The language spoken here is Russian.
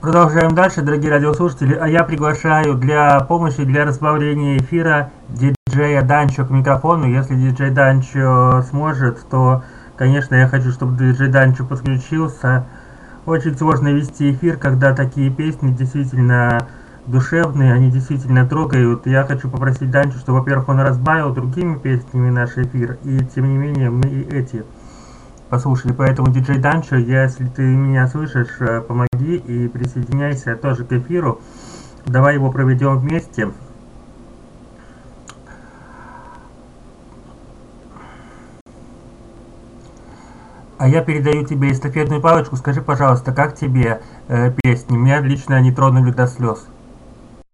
Продолжаем дальше, дорогие радиослушатели. А я приглашаю для помощи, для разбавления эфира диджея Данчо к микрофону. Если диджей Данчо сможет, то, конечно, я хочу, чтобы диджей Данчо подключился. Очень сложно вести эфир, когда такие песни действительно душевные, они действительно трогают. Я хочу попросить Данчо, чтобы, во-первых, он разбавил другими песнями наш эфир, и тем не менее мы и эти послушали. Поэтому, диджей Данчо, если ты меня слышишь, помоги и присоединяйся тоже к эфиру. Давай его проведем вместе. А я передаю тебе эстафетную палочку. Скажи, пожалуйста, как тебе песни? Меня лично они тронули до слез.